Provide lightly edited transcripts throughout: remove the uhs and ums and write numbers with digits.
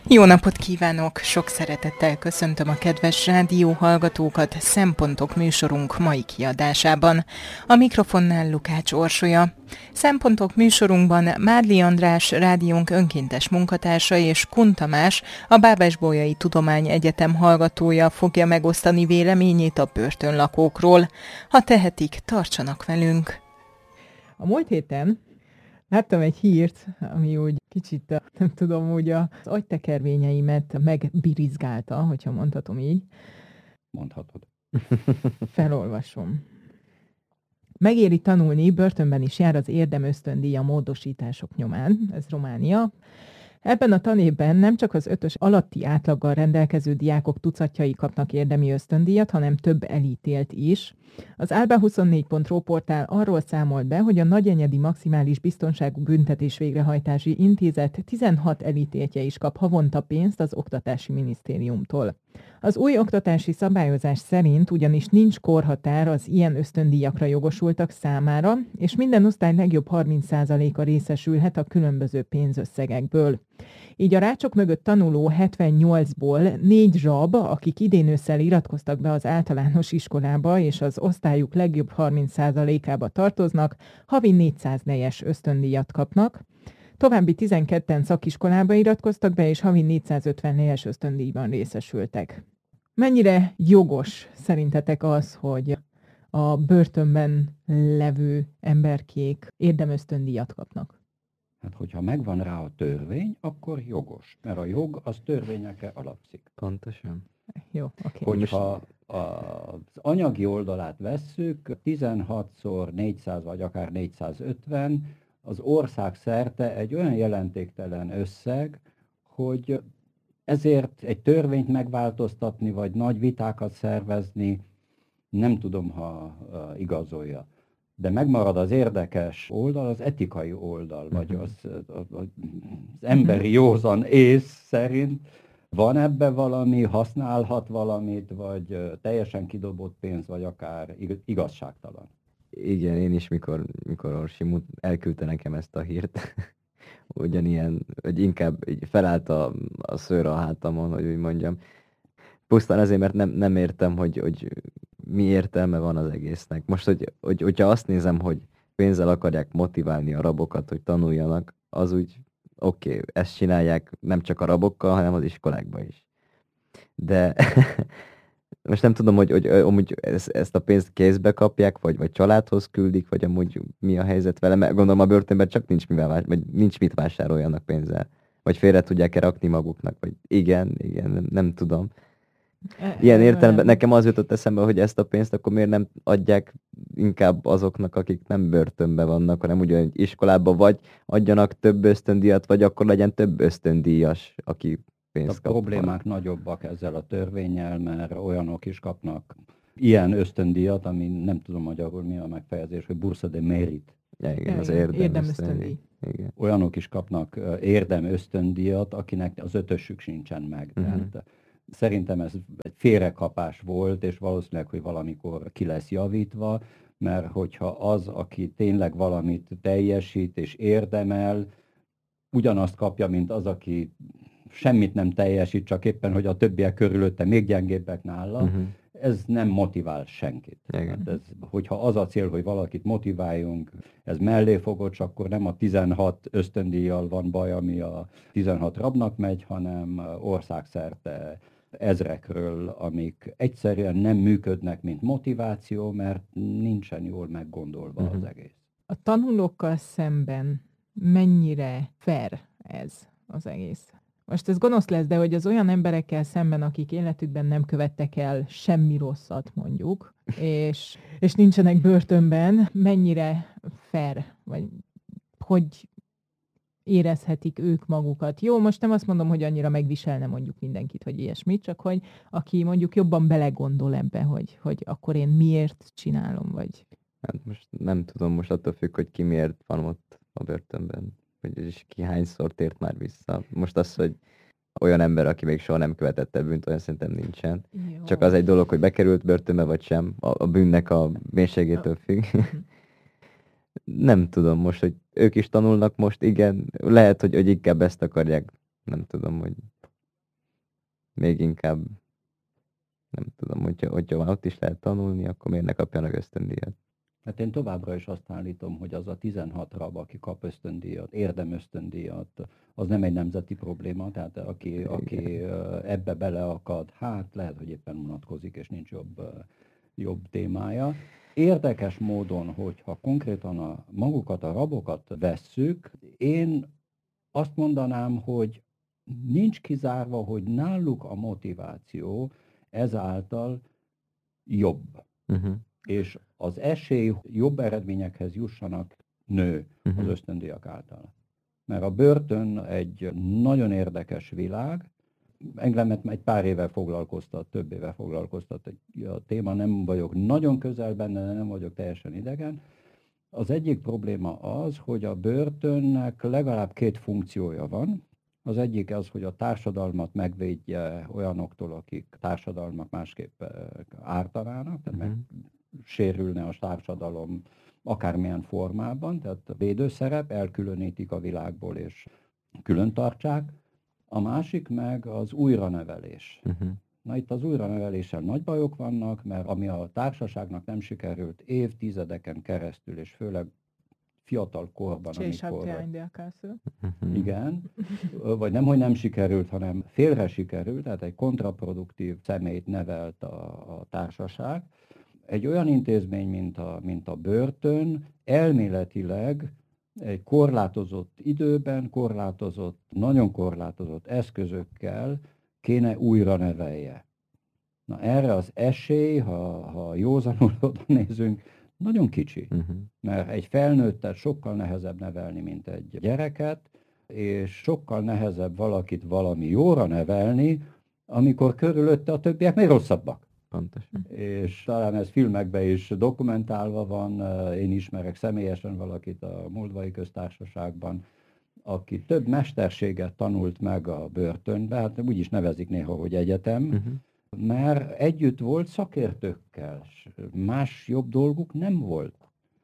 Jó napot kívánok! Sok szeretettel köszöntöm a kedves rádióhallgatókat Szempontok műsorunk mai kiadásában. A mikrofonnál Lukács Orsolya. Szempontok műsorunkban Mádli András rádiónk önkéntes munkatársa és Kun Tamás, a Bábesbolyai Tudományegyetem hallgatója fogja megosztani véleményét a börtönlakókról. Ha tehetik, tartsanak velünk! A múlt héten láttam egy hírt, ami úgy kicsit, nem tudom, úgy az agytekervényeimet megbirizgálta, hogyha mondhatom így. Mondhatod. Felolvasom. Megéri tanulni, börtönben is jár az érdemösztöndíj a módosítások nyomán, ez Románia. Ebben a tanévben nem csak az 5-ös alatti átlaggal rendelkező diákok tucatjai kapnak érdemi ösztöndíjat, hanem több elítélt is. Az Alba24.ro portál arról számolt be, hogy a Nagyenyedi Maximális Biztonságú Büntetés Végrehajtási Intézet 16 elítéltje is kap havonta pénzt az Oktatási Minisztériumtól. Az új oktatási szabályozás szerint ugyanis nincs korhatár az ilyen ösztöndíjakra jogosultak számára, és minden osztály legjobb 30%-a részesülhet a különböző pénzösszegekből. Így a rácsok mögött tanuló 78-ból 4 zsab, akik idén ősszel iratkoztak be az általános iskolába, és az osztályuk legjobb 30%-ába tartoznak, havi 404-es ösztöndíjat kapnak. További 12-en szakiskolába iratkoztak be, és havi 454-es ösztöndíjban részesültek. Mennyire jogos szerintetek az, hogy a börtönben levő emberkék érdemösztöndíjat kapnak? Hát, hogyha megvan rá a törvény, akkor jogos. Mert a jog az törvényekre alapszik. Pontosan. Jó, oké. Hogyha az anyagi oldalát vesszük, 16-szor 400 vagy akár 450, az ország szerte egy olyan jelentéktelen összeg, hogy ezért egy törvényt megváltoztatni, vagy nagy vitákat szervezni, nem tudom, ha igazolja. De megmarad az érdekes oldal, az etikai oldal, vagy az emberi józan ész szerint van ebbe valami, használhat valamit, vagy teljesen kidobott pénz, vagy akár igazságtalan. Igen, én is, mikor Orsi elküldte nekem ezt a hírt, ugyanilyen, hogy inkább felállt a szőr a hátamon, hogy úgy mondjam. Pusztán azért, mert nem értem, hogy mi értelme van az egésznek. Most, hogyha azt nézem, hogy pénzzel akarják motiválni a rabokat, hogy tanuljanak, az úgy oké, ezt csinálják nem csak a rabokkal, hanem az iskolákban is. De most nem tudom, hogy amúgy ezt a pénzt kézbe kapják, vagy családhoz küldik, vagy amúgy mi a helyzet vele, mert gondolom a börtönben csak nincs mit vásároljanak pénzzel. Vagy félre tudják-e rakni maguknak, vagy igen, nem tudom. Ilyen értelemben nekem az jutott eszembe, hogy ezt a pénzt akkor miért nem adják inkább azoknak, akik nem börtönben vannak, hanem ugyan iskolába, vagy adjanak több ösztöndíjat, vagy akkor legyen több ösztöndíjas, aki pénzt kap. A problémák nagyobbak ezzel a törvénnyel, mert olyanok is kapnak ilyen ösztöndíjat, ami nem tudom magyarul mi a megfejezés, hogy Bourse de Mérite. Igen, az érdemösztöndíj. Olyanok is kapnak érdemösztöndíjat, akinek az 5-ösük sincsen meg. Tehát szerintem ez egy félrekapás volt, és valószínűleg, hogy valamikor ki lesz javítva, mert hogyha az, aki tényleg valamit teljesít és érdemel, ugyanazt kapja, mint az, aki semmit nem teljesít, csak éppen, hogy a többiek körülötte még gyengébbek nála, ez nem motivál senkit. Hát ez, hogyha az a cél, hogy valakit motiváljunk, ez melléfogott, akkor nem a 16 ösztöndíjjal van baj, ami a 16 rabnak megy, hanem országszerte ezrekről, amik egyszerűen nem működnek, mint motiváció, mert nincsen jól meggondolva az egész. A tanulókkal szemben mennyire fair ez az egész? Most ez gonosz lesz, de hogy az olyan emberekkel szemben, akik életükben nem követtek el semmi rosszat mondjuk, és nincsenek börtönben, mennyire fair, vagy hogy érezhetik ők magukat. Jó, most nem azt mondom, hogy annyira megviselne mondjuk mindenkit, vagy ilyesmit, csak hogy aki mondjuk jobban belegondol ebbe, hogy akkor én miért csinálom, vagy... Hát most nem tudom, most attól függ, hogy ki miért van ott a börtönben, és ki hányszor tért már vissza. Most az, hogy olyan ember, aki még soha nem követett el bűnt, olyan szerintem nincsen. Jó. Csak az egy dolog, hogy bekerült börtönbe, vagy sem. A bűnnek a mélységétől függ. Nem tudom most, hogy ők is tanulnak most, igen. Lehet, hogy inkább ezt akarják. Nem tudom, hogy még inkább, nem tudom, hogyha már ott is lehet tanulni, akkor miért ne kapjanak ösztöndíjat? Hát én továbbra is azt állítom, hogy az a 16 rab, aki kap ösztöndíjat, ösztöndíjat, az nem egy nemzeti probléma, tehát aki ebbe beleakad, hát lehet, hogy éppen unatkozik, és nincs jobb témája. Érdekes módon, hogyha konkrétan magukat a rabokat vesszük, én azt mondanám, hogy nincs kizárva, hogy náluk a motiváció ezáltal jobb. És az esély jobb eredményekhez jussanak nő az ösztöndíjak által. Mert a börtön egy nagyon érdekes világ, engemet egy pár éve foglalkoztat, több éve foglalkoztat a téma, nem vagyok nagyon közel benne, de nem vagyok teljesen idegen. Az egyik probléma az, hogy a börtönnek legalább 2 funkciója van. Az egyik az, hogy a társadalmat megvédje olyanoktól, akik társadalmak másképp ártanának, tehát sérülne a társadalom akármilyen formában, tehát a védőszerep, elkülönítik a világból és külön tartsák. A másik meg az újranevelés. Na itt az újraneveléssel nagy bajok vannak, mert ami a társaságnak nem sikerült évtizedeken keresztül, és főleg fiatal korban, amikor... Igen, vagy nem, hogy nem sikerült, hanem félre sikerült, tehát egy kontraproduktív személyt nevelt a társaság. Egy olyan intézmény, mint a börtön, elméletileg egy korlátozott időben, nagyon korlátozott eszközökkel kéne újra nevelje. Na erre az esély, ha józanul oda nézünk, nagyon kicsi. Mert egy felnőttet sokkal nehezebb nevelni, mint egy gyereket, és sokkal nehezebb valakit valami jóra nevelni, amikor körülötte a többiek még rosszabbak. Pontosan. És talán ez filmekben is dokumentálva van, én ismerek személyesen valakit a Moldvai Köztársaságban, aki több mesterséget tanult meg a börtönbe, hát úgy is nevezik néha, hogy egyetem, mert együtt volt szakértőkkel, más jobb dolguk nem volt.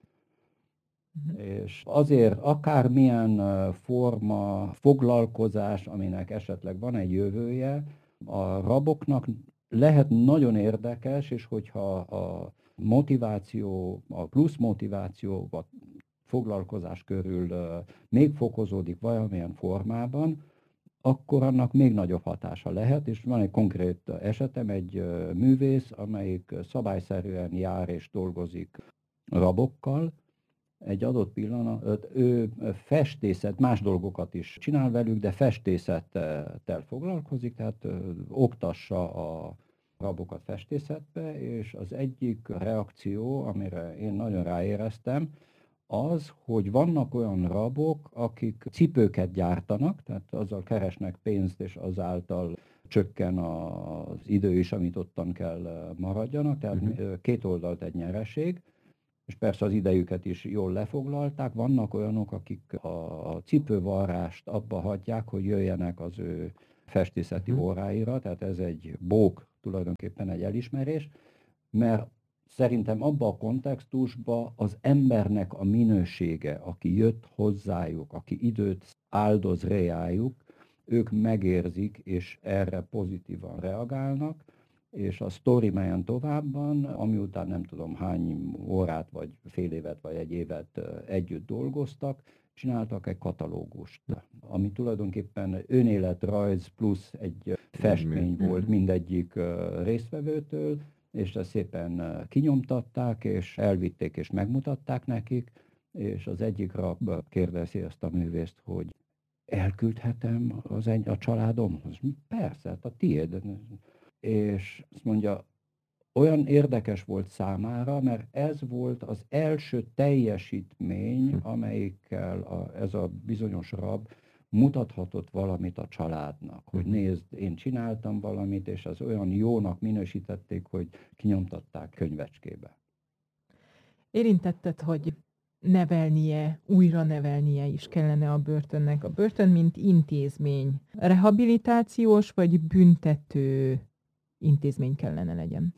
És azért akármilyen forma, foglalkozás, aminek esetleg van egy jövője, a raboknak lehet nagyon érdekes, és hogyha a motiváció, a plusz motiváció, a foglalkozás körül még fokozódik valamilyen formában, akkor annak még nagyobb hatása lehet, és van egy konkrét esetem, egy művész, amelyik szabályszerűen jár és dolgozik rabokkal, egy adott pillanat, ő festészet, más dolgokat is csinál velük, de festészettel foglalkozik, tehát oktassa a rabokat festészetbe, és az egyik reakció, amire én nagyon ráéreztem, az, hogy vannak olyan rabok, akik cipőket gyártanak, tehát azzal keresnek pénzt, és azáltal csökken az idő is, amit ottan kell maradjanak, tehát két oldalt egy nyereség, és persze az idejüket is jól lefoglalták. Vannak olyanok, akik a cipővarrást abba hagyják, hogy jöjjenek az ő festészeti óráira, tehát ez egy bók, tulajdonképpen egy elismerés, mert szerintem abban a kontextusban az embernek a minősége, aki jött hozzájuk, aki időt áldoz reájuk, ők megérzik, és erre pozitívan reagálnak, és a sztori melyen továbban, amiután nem tudom hány órát, vagy fél évet, vagy egy évet együtt dolgoztak, csináltak egy katalógust, ami tulajdonképpen önéletrajz plusz egy festmény volt mindegyik résztvevőtől, és ezt szépen kinyomtatták, és elvitték, és megmutatták nekik, és az egyik rab kérdezi ezt a művészt, hogy elküldhetem a családomhoz? Persze, hát a tiéd. És azt mondja, olyan érdekes volt számára, mert ez volt az első teljesítmény, amelyikkel ez a bizonyos rab mutathatott valamit a családnak, hogy nézd, én csináltam valamit, és az olyan jónak minősítették, hogy kinyomtatták könyvecskébe. Érintetted, hogy újra nevelnie is kellene a börtönnek. A börtön, mint intézmény, rehabilitációs vagy büntető intézmény kellene legyen?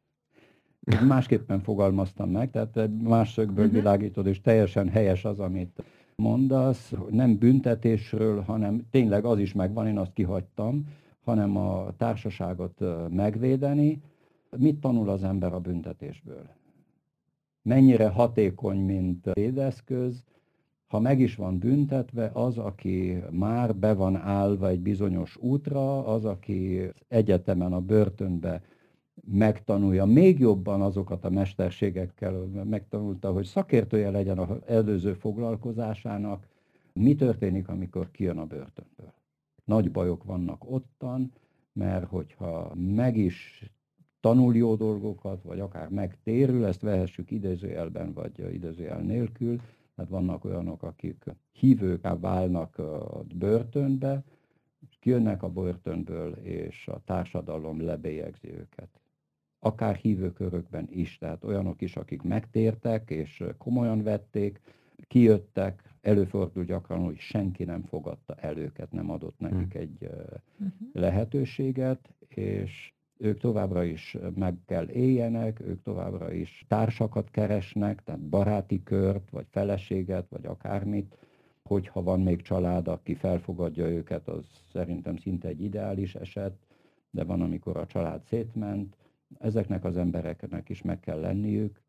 Másképpen fogalmaztam meg, tehát más szögből világítod, és teljesen helyes az, amit mondasz, nem büntetésről, hanem tényleg az is megvan, én azt kihagytam, hanem a társaságot megvédeni. Mit tanul az ember a büntetésből? Mennyire hatékony, mint védeszköz, ha meg is van büntetve, az, aki már be van állva egy bizonyos útra, az, aki egyetemen a börtönbe megtanulja még jobban azokat a mesterségekkel, megtanulta, hogy szakértője legyen az előző foglalkozásának, mi történik, amikor kijön a börtönből. Nagy bajok vannak ottan, mert hogyha meg is tanul jó dolgokat, vagy akár megtérül, ezt vehessük idézőjelben, vagy idézőjel nélkül, tehát vannak olyanok, akik hívőkká válnak a börtönbe, kijönnek a börtönből, és a társadalom lebélyegzi őket. Akár hívőkörökben is, tehát olyanok is, akik megtértek, és komolyan vették, kijöttek, előfordul gyakran, hogy senki nem fogadta el őket, nem adott nekik egy lehetőséget, és ők továbbra is meg kell éljenek, ők továbbra is társakat keresnek, tehát baráti kört, vagy feleséget, vagy akármit. Hogyha van még család, aki felfogadja őket, az szerintem szinte egy ideális eset, de van, amikor a család szétment. Ezeknek az embereknek is meg kell lenniük,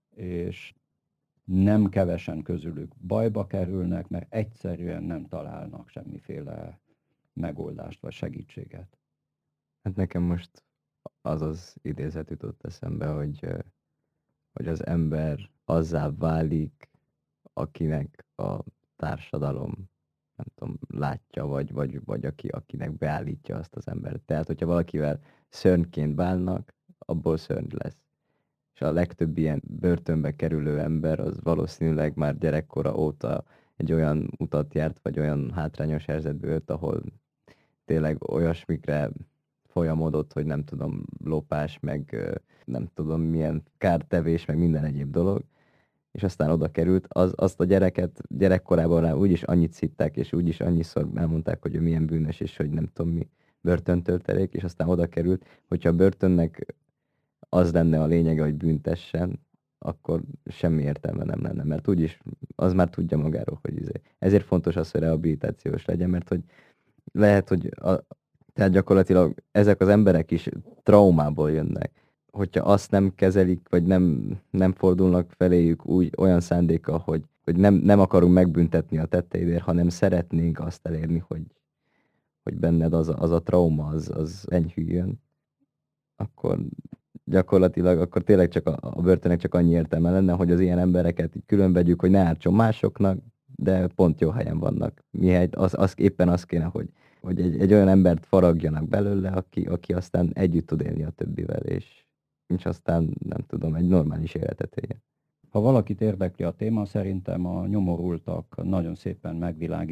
és nem kevesen közülük bajba kerülnek, mert egyszerűen nem találnak semmiféle megoldást vagy segítséget. Hát nekem most az idézet jutott eszembe, hogy az ember azzá válik, akinek a társadalom, nem tudom, látja, vagy akinek beállítja azt az embert. Tehát, hogyha valakivel szörnyként bánnak, abból szörny lesz. És a legtöbb ilyen börtönbe kerülő ember az valószínűleg már gyerekkora óta egy olyan utat járt, vagy olyan hátrányos helyzetbe jött, ahol tényleg olyasmikre folyamodott, hogy nem tudom, lopás, meg nem tudom milyen kártevés, meg minden egyéb dolog, és aztán oda került, azt a gyereket gyerekkorában rá úgyis annyit szitták, és úgyis annyiszor elmondták, hogy ő milyen bűnös, és hogy nem tudom mi börtöntöltelék, és aztán oda került, hogyha a börtönnek az lenne a lényege, hogy büntessen, akkor semmi értelme nem lenne, mert úgyis az már tudja magáról, hogy ezért fontos az, hogy rehabilitációs legyen, mert hogy lehet, hogy tehát gyakorlatilag ezek az emberek is traumából jönnek. Hogyha azt nem kezelik, vagy nem fordulnak feléjük olyan szándéka, hogy nem akarunk megbüntetni a tetteidért, hanem szeretnénk azt elérni, hogy benned az a trauma, az enyhüljön, akkor gyakorlatilag akkor tényleg csak a börtönnek csak annyi értelme lenne, hogy az ilyen embereket különvegyük, hogy ne ártson másoknak, de pont jó helyen vannak. Mihelyt éppen az kéne, hogy egy olyan embert faragjanak belőle, aki aztán együtt tud élni a többivel, és aztán nem tudom, egy normális életet éljen. Ha valakit érdekli a téma, szerintem a Nyomorultak nagyon szépen megvilágítják